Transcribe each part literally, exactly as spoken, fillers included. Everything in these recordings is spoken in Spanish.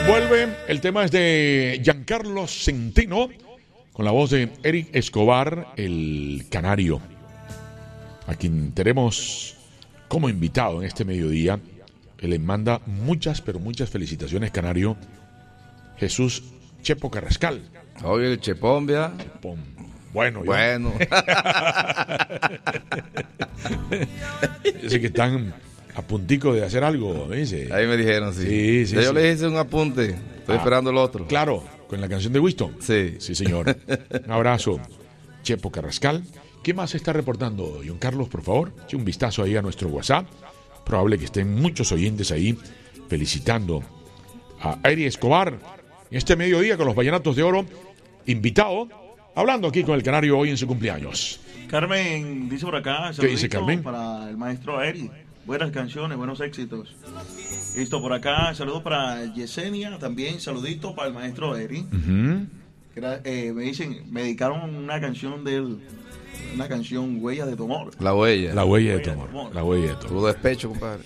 Vuelve, el tema es de Giancarlo Centeno, con la voz de Eric Escobar, el canario, a quien tenemos como invitado en este mediodía. Él le manda muchas, pero muchas felicitaciones, canario, Jesús Chepo Carrascal. Oye, el Chepón, vea. Bueno, bueno. Dice que están a puntico de hacer algo, dice. Ahí me dijeron, sí. Sí, sí, ya yo sí. les hice un apunte. Estoy ah, esperando el otro. Claro, con la canción de Winston. Sí. Sí, señor. Un abrazo, Chepo Carrascal. ¿Qué más se está reportando, John Carlos, por favor? Eche un vistazo ahí a nuestro WhatsApp. Probable que estén muchos oyentes ahí felicitando a Eric Escobar en este mediodía con los Vallenatos de Oro. Invitado, hablando aquí con el canario hoy en su cumpleaños. Carmen dice por acá, ¿qué dice Carmen? Para el maestro Eric. Buenas canciones, buenos éxitos. Listo, por acá, saludos para Yesenia, también saludito para el maestro Eric. Uh-huh. Eh, me dicen, me dedicaron una canción de él, una canción Huella de tu amor. La huella. La huella de tu amor. La huella de tu amor. Tu despecho, compadre.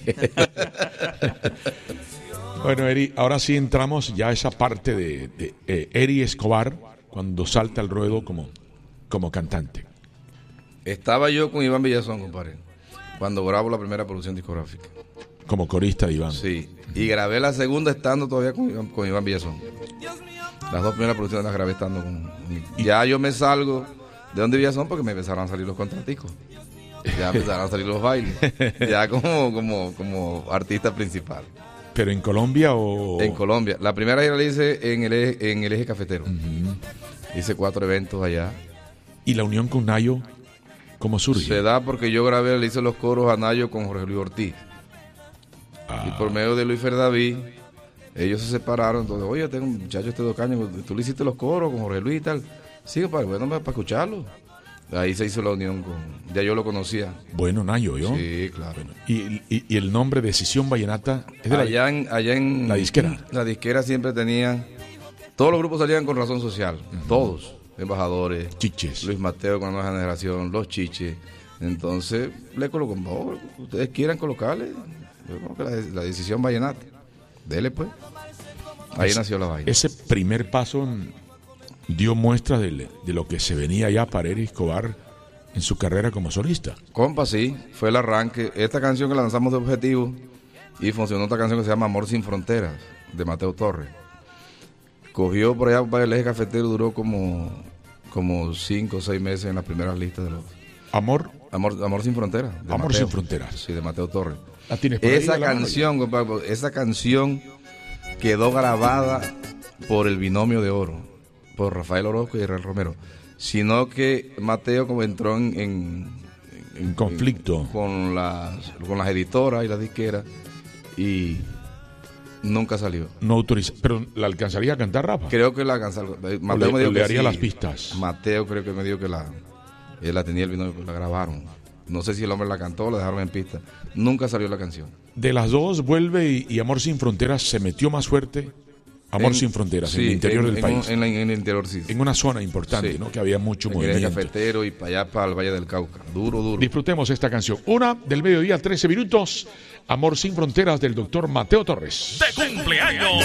Bueno, Eri, ahora sí entramos ya a esa parte de, de eh, Eri Escobar cuando salta al ruedo como, como cantante. Estaba yo con Iván Villazón, compadre, cuando grabo la primera producción discográfica. Como corista de Iván. Sí, y grabé la segunda estando todavía con Iván, con Iván Villazón. Las dos primeras producciones las grabé estando con... Ya yo me salgo de donde Villazón porque me empezaron a salir los contraticos. Ya empezaron a salir los bailes. Ya como, como, como artista principal. ¿Pero en Colombia o...? En Colombia. La primera gira la hice en el eje, en el eje cafetero. Uh-huh. Hice cuatro eventos allá. ¿Y la unión con Nayo cómo surge? Se da porque yo grabé, le hice los coros a Nayo con Jorge Luis Ortiz. Ah. Y por medio de Luis Fer David, ellos se separaron. Entonces, oye, tengo un muchacho este dos años, tú le hiciste los coros con Jorge Luis y tal. Sí, compadre, bueno, para escucharlo. Ahí se hizo la unión con... Ya yo lo conocía. Bueno, Nayo, ¿yo? Sí, claro. Bueno, ¿Y, y, y el nombre Decisión Vallenata? ¿Es de allá, la, en, allá en... la disquera? La disquera siempre tenían... Todos los grupos salían con Razón Social. Uh-huh. Todos. Embajadores. Chiches. Luis Mateo con la nueva generación. Los Chiches. Entonces, le colocó... Oh, ustedes quieran colocarle... Yo creo que la, la Decisión Vallenata. Dele, pues. Ahí es, nació la vaina. Ese primer paso... dio muestra de, de lo que se venía ya para Eric Escobar en su carrera como solista. Compa, sí, fue el arranque. Esta canción que lanzamos de Objetivo y funcionó otra canción que se llama Amor Sin Fronteras, de Mateo Torres. Cogió por allá para el eje cafetero, duró como, como cinco o seis meses en las primeras listas de los... ¿Amor? Amor, Amor Sin Fronteras. Amor Mateo, Sin Fronteras. Sí, de Mateo Torres. ¿La tienes por esa ahí, canción, compa, esa canción quedó grabada por el Binomio de Oro, por Rafael Orozco y Israel Romero, sino que Mateo como entró en, en, en conflicto en, con las con las editoras y las disqueras y nunca salió. No autoriza, pero ¿la alcanzaría a cantar, Rafa? Creo que la alcanzaría. Mateo le, me dijo le que haría sí. las pistas. Mateo creo que me dijo que la él la tenía el Binomio, la grabaron. No sé si el hombre la cantó o la dejaron en pista. Nunca salió la canción. De las dos, Vuelve y, y Amor Sin Fronteras se metió más fuerte. Amor en, Sin Fronteras, sí, en el interior en, del en país. Un, en, la, en el interior, sí. En una zona importante, sí. ¿no? Que había mucho en movimiento. En el cafetero y para allá, para el Valle del Cauca. Duro, duro. Disfrutemos esta canción. Una del mediodía, trece minutos. Amor Sin Fronteras, del doctor Mateo Torres. ¡De cumpleaños!